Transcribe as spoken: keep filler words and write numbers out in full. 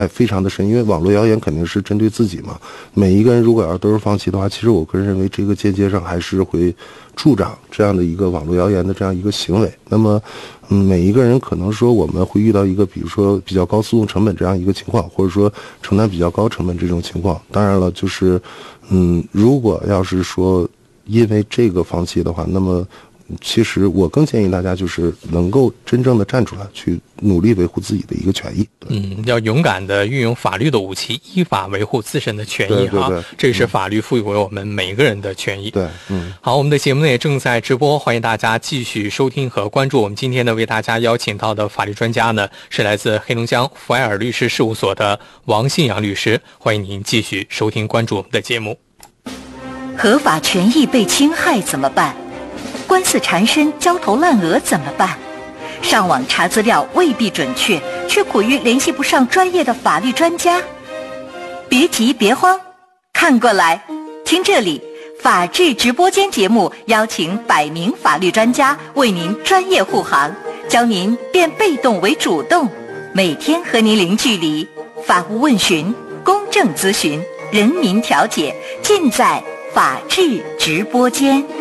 非常的深，因为网络谣言肯定是针对自己嘛。每一个人如果要都是放弃的话，其实我个人认为这个间接上还是会助长这样的一个网络谣言的这样一个行为。那么，嗯，每一个人可能说我们会遇到一个，比如说比较高诉讼成本这样一个情况，或者说承担比较高成本这种情况。当然了，就是，嗯，如果要是说因为这个放弃的话，那么其实我更建议大家就是能够真正的站出来，去努力维护自己的一个权益。 嗯，要勇敢的运用法律的武器，依法维护自身的权益。 对对对， 这是法律赋予为我们每个人的权益。 对，嗯， 好，我们的节目呢也正在直播，欢迎大家继续收听和关注。我们今天呢为大家邀请到的法律专家呢是来自黑龙江福埃尔律师事务所的王信阳律师，欢迎您继续收听关注我们的节目。 合法权益被侵害怎么办？官司缠身，焦头烂额怎么办？上网查资料未必准确，却苦于联系不上专业的法律专家。别急别慌，看过来，听这里，法治直播间节目邀请百名法律专家为您专业护航，教您变被动为主动，每天和您零距离，法务问询、公正咨询、人民调解，尽在法治直播间。